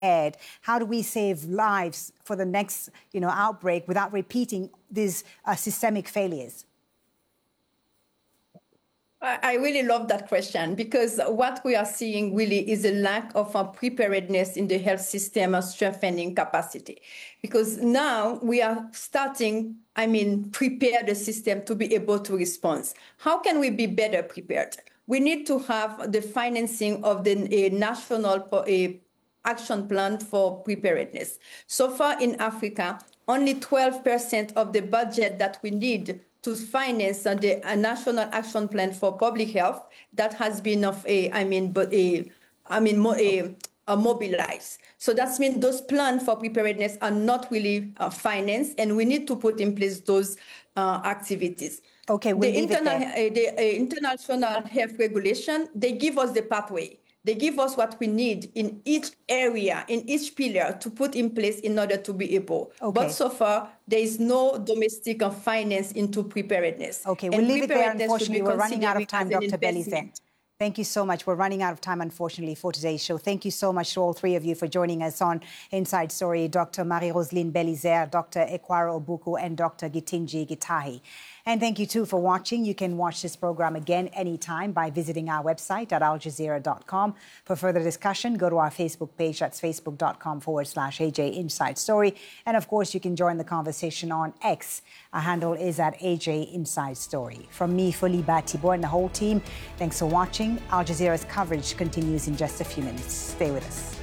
prepared? How do we save lives for the next, outbreak without repeating these systemic failures? I really love that question, because what we are seeing really is a lack of preparedness in the health system of strengthening capacity. Because now we are starting, prepare the system to be able to respond. How can we be better prepared? We need to have the financing of the national action plan for preparedness. So far in Africa, only 12% of the budget that we need to finance the National Action Plan for Public Health that has been mobilized. So that means those plans for preparedness are not really financed, and we need to put in place those activities. Okay, we'll the international health regulation, they give us the pathway. They give us what we need in each area, in each pillar to put in place in order to be able. Okay. But so far, there is no domestic finance into preparedness. Okay, we'll leave it there. Unfortunately, we're running out of time, Dr. Belizaire. Thank you so much. We're running out of time, unfortunately, for today's show. Thank you so much to all three of you for joining us on Inside Story. Dr. Marie-Roseline Belizaire, Dr. Ekwara Obuku, and Dr. Gitinji Gitahi. And thank you, too, for watching. You can watch this program again anytime by visiting our website at aljazeera.com. For further discussion, go to our Facebook page. That's facebook.com/AJ Inside Story. And, of course, you can join the conversation on X. Our handle is at AJ Inside Story. From me, Foliba Tibor, and the whole team, thanks for watching. Al Jazeera's coverage continues in just a few minutes. Stay with us.